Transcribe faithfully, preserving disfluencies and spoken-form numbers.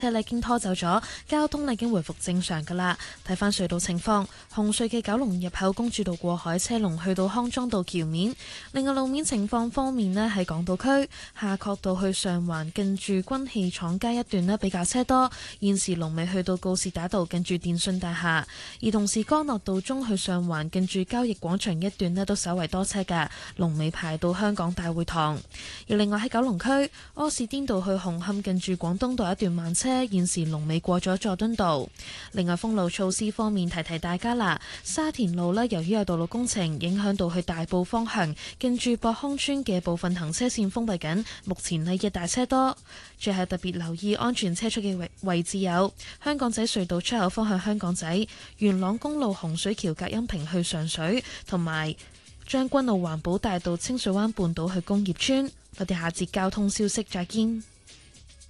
車已經拖走咗，交通已經回復正常㗎啦。睇返隧道情況，紅隧嘅九龍入口公主道過海車龍去到康莊道橋面。另外路面情況方面呢，喺港島區夏慤道去上環近住軍器廠街一段呢比較車多，現時龍尾去到告士打道近住電訊大廈。而同時干諾道中去上環近住交易廣場一段呢都稍為多車㗎，龍尾排到香港大會堂。而另外喺九龍區柯士甸道去紅磡近住廣東道一段慢車，現時龍尾過咗佐敦道。另外封路措施方面，提提大家啦，沙田路呢，由於有道路工程，影響到去大埔方向近住博康村嘅部分行車線封閉緊，目前呢一大車多。最後特別留意安全車速嘅位位置有香港仔隧道出口方向香港仔、元朗公路洪水橋隔音屏去上水，同埋將軍澳環保大道清水灣半島去工業村。我哋下節交通消息再見。